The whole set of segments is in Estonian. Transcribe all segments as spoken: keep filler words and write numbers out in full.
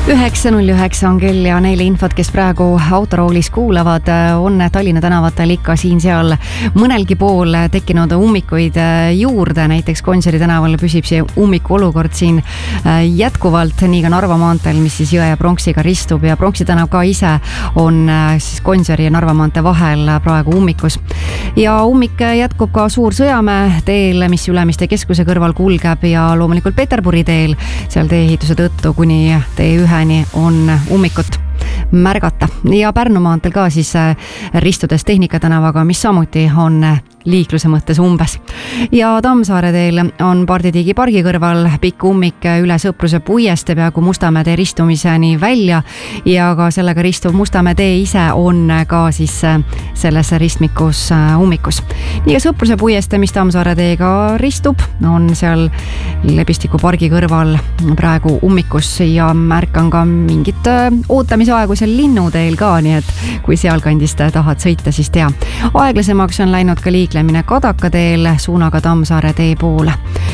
üheksa null üheksa on kell ja neile infot, kes praegu autoroolis kuulavad, on Tallinna tänavatel ikka siin-seal mõnelgi pool tekkinud ummikuid juurde. Näiteks Gonsiori tänaval püsib see ummiku olukord siin jätkuvalt, nii ka Narva maanteel, mis siis Jõe ja Pronksiga ristub, ja Pronksi tänav ka ise on siis Gonsiori ja Narva maantee vahel praegu ummikus. Ja ummik jätkub ka Suur-Sõjamäe teel, mis Ülemiste keskuse kõrval kulgeb, ja loomulikult Peterburi teel, seal tee-ehituse tõttu kuni tee ühe on ummikut märgata. Ja Pärnu maanteel ka siis ristudes Tehnika tänavaga, mis samuti on liikluse mõttes umbes. Ja Tammsaare teel on Parditiigi pargi kõrval pikk ummik üle Sõpruse puieste peaaegu Mustamäe tee ristumiseni välja, ja ka sellega ristuv Mustamäe tee ise on ka siis selles ristmikus ummikus. Nii ka Sõpruse puieste, mis Tammsaare teega ristub, on seal Lebistiku pargi kõrval praegu ummikus, ja märkan ka mingit ootamisaegu seal Linnuteel ka, nii et kui sealkandist tahad sõita, siis tea. Aeglasemaks on läinud ka liiklemine Kadaka teel suunaga Tammsaare tee poole.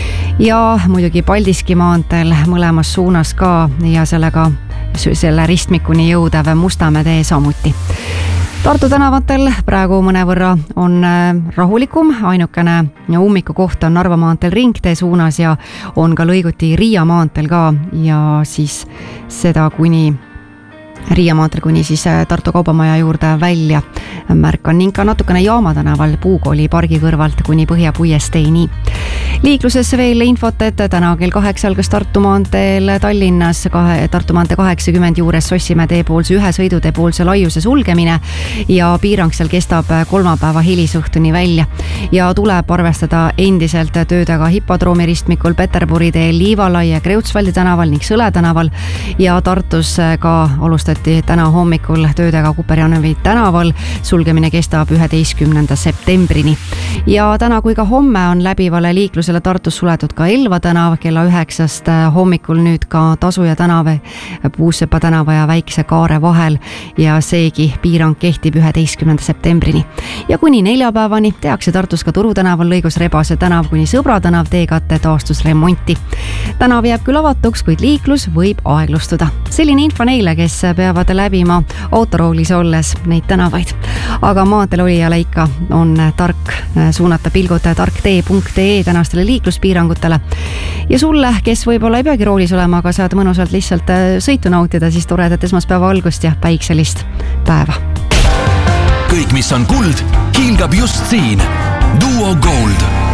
Ja muidugi Paldiski maanteel mõlemas suunas ka, ja sellega selle ristmikuni jõudev Mustamäe tee samuti. Tartu tänavatel praegu mõnevõrra on rahulikum, ainukene ummiku koht on Narva maanteel Ringtee suunas, ja on ka lõiguti Riia maanteel ka, ja siis seda kuni Riia maanteel kuni siis Tartu kaubamaja juurde välja märkan, ning ka natukene Jaama tänaval Puukooli pargi kõrvalt kuni Põhja puiesteeni. Liikluses veel infot, et täna kell kaheksa algas Tartu maanteel Tallinnas kahe, Tartu maantee kaheksakümmend juures Sossimäe teepoolse ühe sõidutee poolse laiuse sulgemine, ja piirang seal kestab kolmapäeva hilisõhtuni välja. Ja tuleb arvestada endiselt töödega Hipodroomi ristmikul, Peterburi teel, Liivalaia, Kreutzwaldi tänaval ning Sõle tänaval, ja Tartus ka alustati täna hommikul töödega Kuperjanovi tänaval. Sulgemine kestab üheteistkümnenda septembrini. Ja täna kui ka homme on läbivale liiklusele Tartus suletud ka Elva tänav kella üheksast hommikul, nüüd ka Tasuja tänav, Puussepa tänava ja Väikse Kaare vahel, ja seegi piirang kehtib üheteistkümnenda septembrini. Ja kuni neljapäevani tehakse Tartus ka Turu tänaval lõigus Rebase tänav kuni Sõbra tänav teekatte taastusremonti. Tänav jääb küll avatuks, kuid liiklus võib aeglustuda. Selline info neile, kes peavad läbima autoroolis olles neid tänavaid. Aga maanteel olijale ikka on tark suunata pilgud tarktee punkt ee tänastele liikluspiirangutele. Ja sulle, kes võib-olla ei peagi roolis olema, aga saad mõnusalt lihtsalt sõitu nautida, siis toredat esmaspäeva algust ja päikselist päeva. Kõik, mis on kuld, hiilgab just siin. Duo Gold.